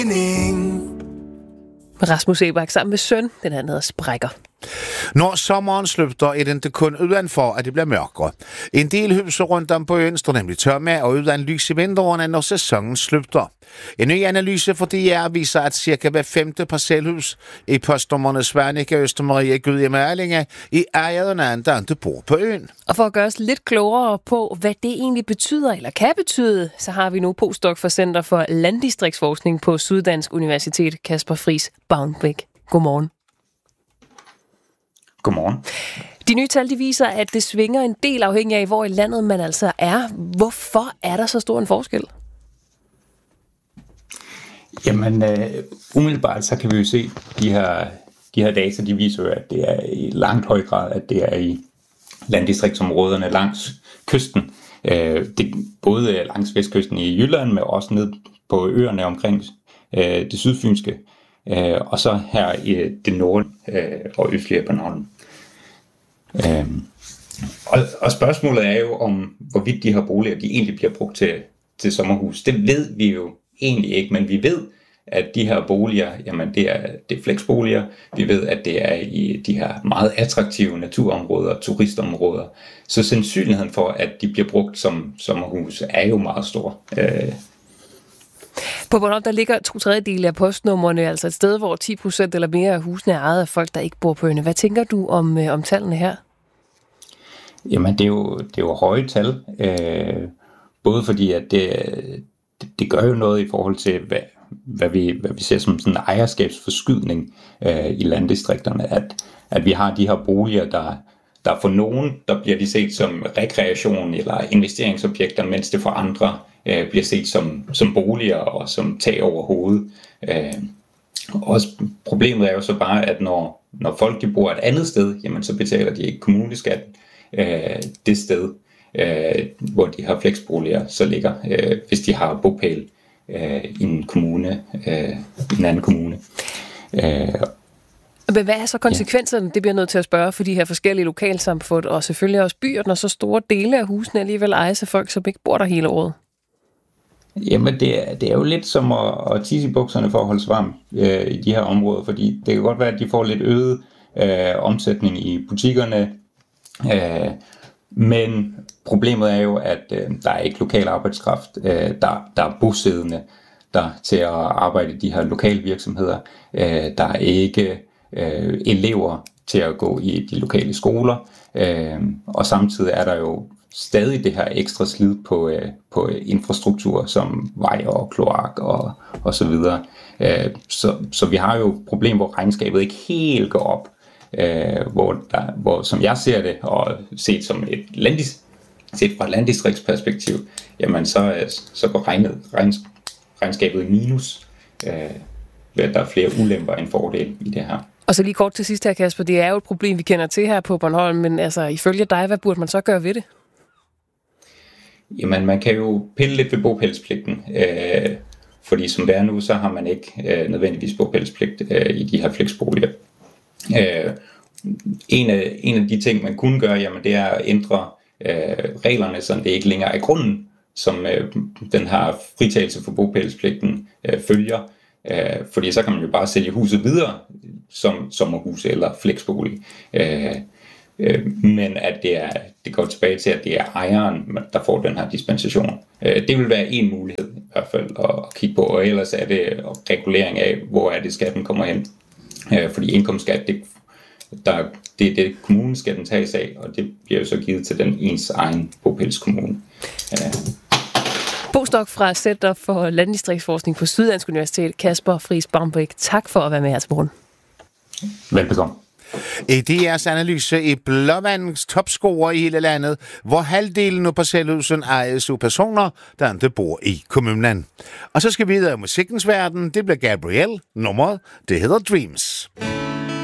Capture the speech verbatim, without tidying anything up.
Rasmus Ebak sammen med søn, den her hedder Sprækker. Når sommeren slutter, er det ikke kun udenfor, at det bliver mørkere. En del huse rundt om på øen står nemlig tørme og uden lys i vintererne, når sæsonen slutter. En ny analyse for D R viser, at cirka hver femte parcelhus i postnummerne Svanike, Østermarie, Gudhjem og Erlinge i ejererne, der ikke bor på øen. Og for at gøre os lidt klogere på, hvad det egentlig betyder eller kan betyde, så har vi nu postdoc for Center for Landdistriktsforskning på Syddansk Universitet, Kasper Friis Bavnbæk. Godmorgen. Godmorgen. De nye tal de viser, at det svinger en del afhængig af, hvor i landet man altså er. Hvorfor er der så stor en forskel? Jamen, uh, umiddelbart så kan vi jo se, de her, de her data, de viser jo, at det er i langt høj grad, at det er i landdistriktsområderne langs kysten. Uh, det, både langs vestkysten i Jylland, men også ned på øerne omkring uh, det sydfynske. Uh, og så her i det nord- uh, og østlige Bornholm. Uh, og, og spørgsmålet er jo om, hvorvidt de her boliger, de egentlig bliver brugt til, til sommerhus. Det ved vi jo egentlig ikke, men vi ved, at de her boliger, jamen det er, det er flexboliger. Vi ved, at det er i de her meget attraktive naturområder, turistområder. Så sandsynligheden for, at de bliver brugt som sommerhus, er jo meget stor. Uh, På Bornholm, der ligger to tredjedele af postnummerne, altså et sted, hvor ti procent eller mere af husene er ejet af folk, der ikke bor på øerne. Hvad tænker du om, øh, om tallene her? Jamen, det er jo, det er jo høje tal. Øh, både fordi, at det, det, det gør jo noget i forhold til, hvad, hvad, vi, hvad vi ser som sådan en ejerskabsforskydning øh, i landdistrikterne. At, at vi har de her boliger, der, der for nogen, der bliver de set som rekreation eller investeringsobjekter, mens det for andre øh, bliver set som, som boliger og som tag over hovedet. Øh, også problemet er jo så bare, at når, når folk de bor et andet sted, jamen så betaler de ikke kommuneskat øh, det sted, øh, hvor de her flexboliger så ligger, øh, hvis de har bopæl øh, i en kommune, øh, i en anden kommune. Øh, Men hvad er så konsekvenserne? Ja. Det bliver nødt til at spørge for de her forskellige lokalsamfund, og selvfølgelig også byer, når så store dele af husene alligevel ejes af folk, som ikke bor der hele året. Jamen, det er, det er jo lidt som at, at tisse i bukserne for at holde varm øh, i de her områder, fordi det kan godt være, at de får lidt øget øh, omsætning i butikkerne, øh, men problemet er jo, at øh, der er ikke lokal arbejdskraft, øh, der, der er bosiddende der til at arbejde i de her lokale virksomheder. Øh, der er ikke øh, elever til at gå i de lokale skoler, øh, og samtidig er der jo stadig det her ekstra slid på, øh, på infrastruktur som vej og kloak og, og så videre. Øh, så, så vi har jo et problem, hvor regnskabet ikke helt går op, øh, hvor, der, hvor som jeg ser det, og set som et landis, set fra et landdistriktsperspektiv, jamen så, så går regnet, regns, regnskabet i minus, øh, ved at der er flere ulemper end fordele i det her. Og så lige kort til sidst her, Kasper, det er jo et problem, vi kender til her på Bornholm, men altså ifølge dig, hvad burde man så gøre ved det? Jamen, man kan jo pille lidt ved bopælspligten, øh, fordi som det er nu, så har man ikke øh, nødvendigvis bopælspligt øh, i de her flexboliger. Øh, en, af, en af de ting, man kunne gøre, jamen, det er at ændre øh, reglerne, så det ikke længere er grunden, som øh, den her fritagelse for bopælspligten øh, følger. Øh, fordi så kan man jo bare sælge huset videre som sommerhus eller flexbolig. Øh, Men at det, er, det går tilbage til, at det er ejeren, der får den her dispensation. Det vil være en mulighed i hvert fald at kigge på, og ellers er det regulering af, hvor er det skatten kommer hen. Fordi indkomstskat, det, der, det er det kommunen skal den tages af, og det bliver jo så givet til den ens egen bopælskommune. Postdoc fra Center for Landdistriktsforskning på Syddansk Universitet, Kasper Friis Bavnbæk. Tak for at være med her til morgen. Velbekomme. I D R's analyse i Blåvandens topscorer i hele landet, hvor halvdelen af parcelhusen ejes af personer, der ikke bor i kommunen. Og så skal vi videre i musikkens verden. Det bliver Gabrielle. Nummeret, det hedder Dreams.